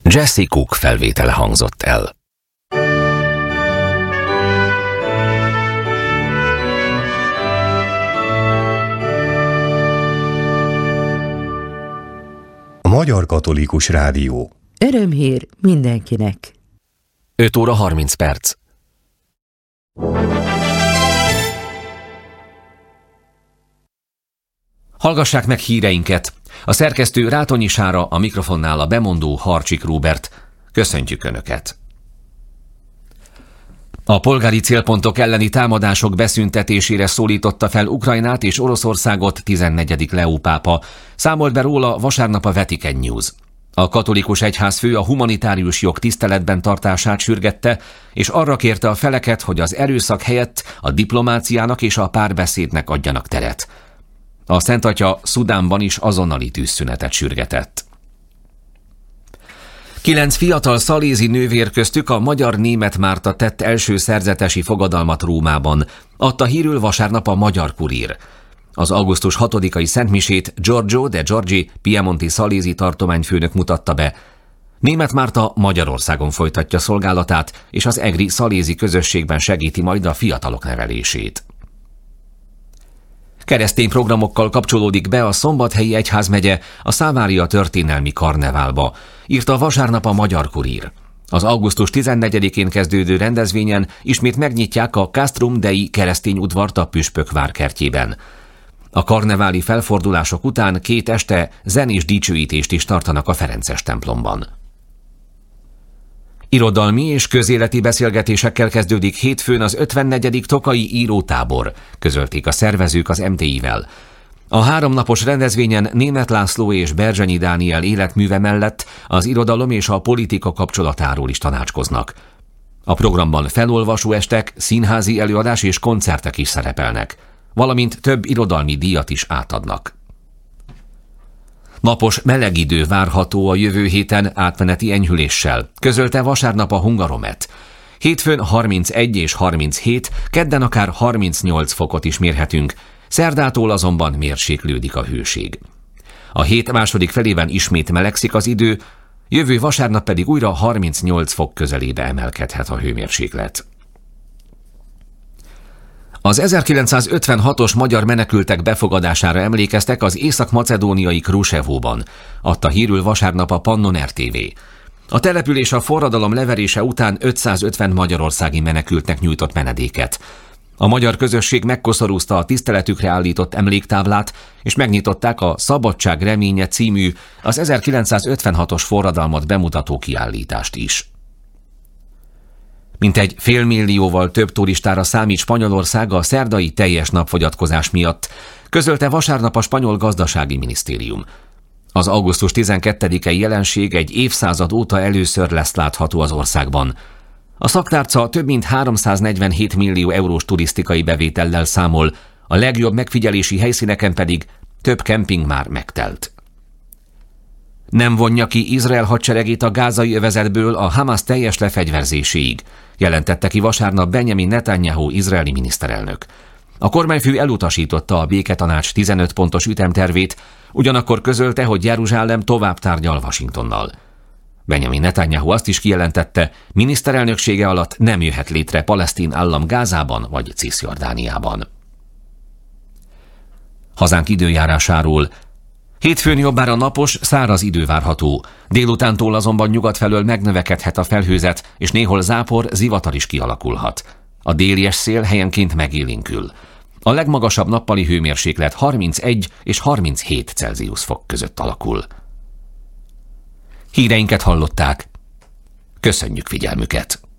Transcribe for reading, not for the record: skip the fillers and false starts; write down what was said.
Jesse Cook felvétele hangzott el. A Magyar Katolikus Rádió. Örömhír mindenkinek. 5 óra 30 perc. Hallgassák meg híreinket. A szerkesztő Rátonyi Sára, a mikrofonnál a bemondó Harcsik Róbert. Köszöntjük Önöket! A polgári célpontok elleni támadások beszüntetésére szólította fel Ukrajnát és Oroszországot 14. Leó pápa. Számolt be róla vasárnap a Vatican News. A katolikus egyházfő a humanitárius jog tiszteletben tartását sürgette, és arra kérte a feleket, hogy az erőszak helyett a diplomáciának és a párbeszédnek adjanak teret. A Szent Atya Szudánban is azonnali tűzszünetet sürgetett. 9 fiatal szalézi nővér, köztük a magyar-német Márta tett első szerzetesi fogadalmat Rómában, adta hírül vasárnap a Magyar Kurír. Az augusztus 6-ai szentmisét Giorgio de Giorgi piemonti szalézi tartományfőnök mutatta be. Német Márta Magyarországon folytatja szolgálatát, és az egri szalézi közösségben segíti majd a fiatalok nevelését. Keresztény programokkal kapcsolódik be a Szombathelyi Egyházmegye a Szávária történelmi karneválba, írta vasárnap a Magyar Kurír. Az augusztus 14-én kezdődő rendezvényen ismét megnyitják a Castrum Dei keresztény udvart a Püspök várkertjében. A karneváli felfordulások után 2 este zenés dicsőítést is tartanak a Ferences templomban. Irodalmi és közéleti beszélgetésekkel kezdődik hétfőn az 54. Tokai írótábor, közölték a szervezők az MTI-vel. A 3 napos rendezvényen Németh László és Berzsenyi Dániel életműve mellett az irodalom és a politika kapcsolatáról is tanácskoznak. A programban felolvasóestek, színházi előadás és koncertek is szerepelnek, valamint több irodalmi díjat is átadnak. Napos meleg idő várható a jövő héten átmeneti enyhüléssel, közölte vasárnap a Hungaromet. Hétfőn 31 és 37, kedden akár 38 fokot is mérhetünk, szerdától azonban mérséklődik a hőség. A hét második felében ismét melegszik az idő, jövő vasárnap pedig újra 38 fok közelébe emelkedhet a hőmérséklet. Az 1956-os magyar menekültek befogadására emlékeztek az észak-macedóniai Krusevóban, adta hírül vasárnap a Pannon RTV. A település a forradalom leverése után 550 magyarországi menekültnek nyújtott menedéket. A magyar közösség megkoszorúzta a tiszteletükre állított emléktáblát, és megnyitották a Szabadság reménye című, az 1956-os forradalmat bemutató kiállítást is. Mintegy 500 000-val több turistára számít Spanyolország a szerdai teljes napfogyatkozás miatt, közölte vasárnap a spanyol gazdasági minisztérium. Az augusztus 12-i jelenség egy évszázad óta először lesz látható az országban. A szaktárca több mint 347 millió eurós turisztikai bevétellel számol, a legjobb megfigyelési helyszíneken pedig több kemping már megtelt. Nem vonja ki Izrael hadseregét a gázai övezetből a Hamas teljes lefegyverzéséig, jelentette ki vasárnap Benjamin Netanyahu izraeli miniszterelnök. A kormányfő elutasította a béketanács 15 pontos ütemtervét, ugyanakkor közölte, hogy Jeruzsálem tovább tárgyal Washingtonnal. Benjamin Netanyahu azt is kijelentette, miniszterelnöksége alatt nem jöhet létre palesztin állam Gázában vagy Ciszjordániában. Hazánk időjárásáról. Hétfőn jobbára napos, száraz idő várható. Délutántól azonban nyugat felől megnövekedhet a felhőzet, és néhol zápor, zivatar is kialakulhat. A délies szél helyenként megélénkül. A legmagasabb nappali hőmérséklet 31 és 37 Celsius fok között alakul. Híreinket hallották. Köszönjük figyelmüket!